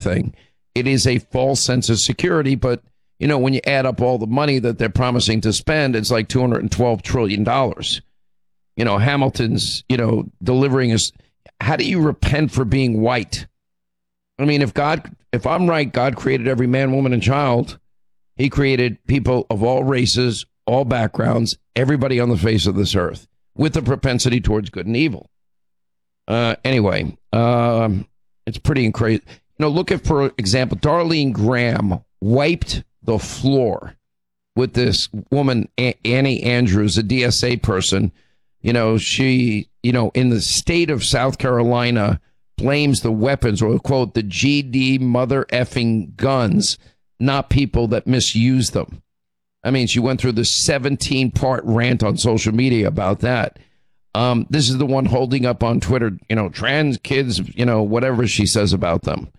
everything. It is a false sense of security, but when you add up all the money that they're promising to spend, it's like $212 trillion. Hamilton's, delivering us. How do you repent for being white? I mean, if I'm right, God created every man, woman, and child. He created people of all races, all backgrounds, everybody on the face of this earth with a propensity towards good and evil. Anyway, it's pretty crazy. Look at, for example, Darlene Graham wiped the floor with this woman, Annie Andrews, a DSA person. She, in the state of South Carolina, blames the weapons, or quote, the GD mother effing guns, not people that misuse them. I mean, she went through the 17-part rant on social media about that. This is the one holding up on Twitter, trans kids, whatever she says about them.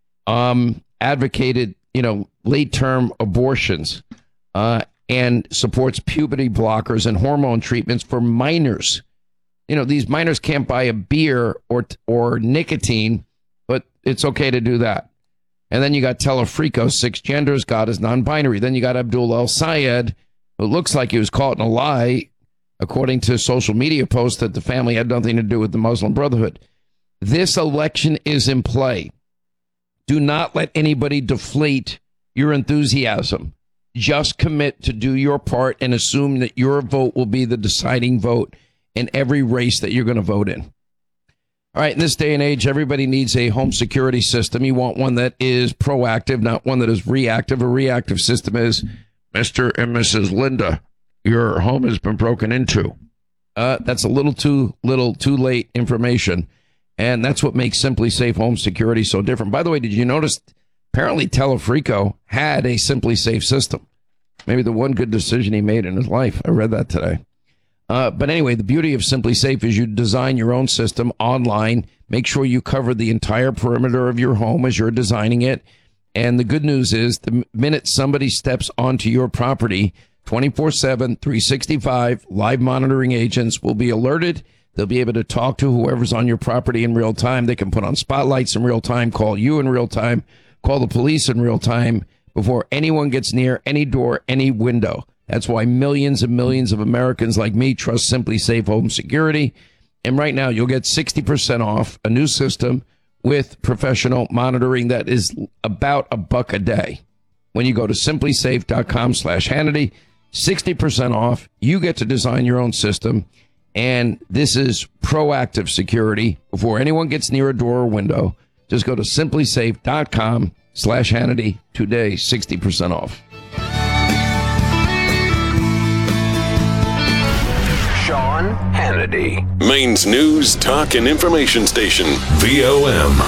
Advocated, late-term abortions, and supports puberty blockers and hormone treatments for minors. These minors can't buy a beer or nicotine, but it's okay to do that. And then you got Telefrico, 6 genders, God is non-binary. Then you got Abdul El Sayed, who looks like he was caught in a lie, according to social media posts that the family had nothing to do with the Muslim Brotherhood. This election is in play. Do not let anybody deflate your enthusiasm. Just commit to do your part and assume that your vote will be the deciding vote in every race that you're going to vote in. All right, in this day and age, everybody needs a home security system. You want one that is proactive, not one that is reactive. A reactive system is, Mr. and Mrs. Linda, your home has been broken into. That's a little too late information. And that's what makes Simply Safe Home Security so different. By the way, did you notice apparently Telefrico had a Simply Safe system? Maybe the one good decision he made in his life. I read that today. But anyway, the beauty of Simply Safe is you design your own system online. Make sure you cover the entire perimeter of your home as you're designing it. And the good news is the minute somebody steps onto your property, 24/7, 365, live monitoring agents will be alerted. They'll be able to talk to whoever's on your property in real time. They can put on spotlights in real time, call you in real time, call the police in real time before anyone gets near any door, any window. That's why millions and millions of Americans like me trust Simply Safe Home Security. And right now, you'll get 60% off a new system with professional monitoring that is about $1 a day. When you go to simplysafe.com/Hannity, 60% off. You get to design your own system. And this is proactive security before anyone gets near a door or window. Just go to simplysafe.com/Hannity today, 60% off. Sean Hannity. Maine's news, talk, and information station, VOM.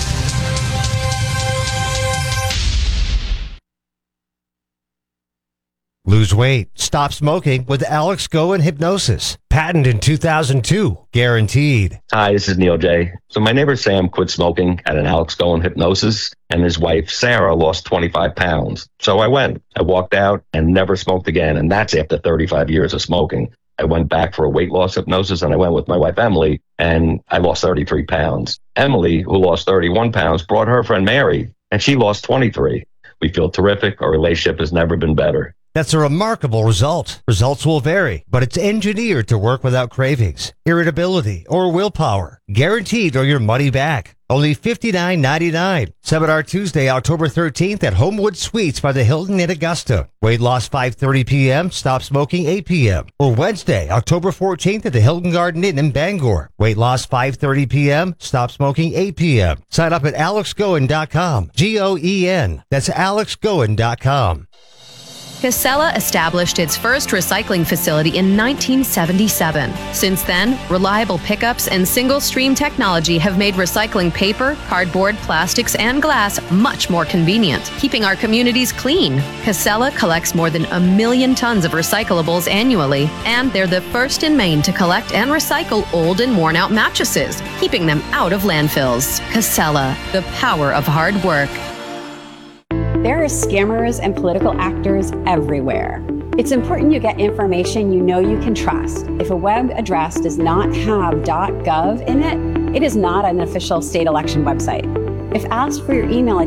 Lose weight. Stop smoking with Alex Goen Hypnosis. Patent in 2002. Guaranteed. Hi, this is Neil J. So my neighbor Sam quit smoking at an Alex Goen Hypnosis, and his wife Sarah lost 25 pounds. So I went. I walked out and never smoked again, and that's after 35 years of smoking. I went back for a weight loss hypnosis, and I went with my wife Emily, and I lost 33 pounds. Emily, who lost 31 pounds, brought her friend Mary, and she lost 23. We feel terrific. Our relationship has never been better. That's a remarkable result. Results will vary, but it's engineered to work without cravings, irritability, or willpower. Guaranteed or your money back. Only $59.99. Seminar Tuesday, October 13th at Homewood Suites by the Hilton in Augusta. Weight loss 5:30 p.m., stop smoking 8 p.m. Or Wednesday, October 14th at the Hilton Garden Inn in Bangor. Weight loss 5:30 p.m., stop smoking 8 p.m. Sign up at alexgoen.com. Goen. That's alexgoen.com. Casella established its first recycling facility in 1977. Since then, reliable pickups and single-stream technology have made recycling paper, cardboard, plastics, and glass much more convenient, keeping our communities clean. Casella collects more than 1 million tons of recyclables annually, and they're the first in Maine to collect and recycle old and worn-out mattresses, keeping them out of landfills. Casella, the power of hard work. There are scammers and political actors everywhere. It's important you get information you know you can trust. If a web address does not have .gov in it, it is not an official state election website. If asked for your email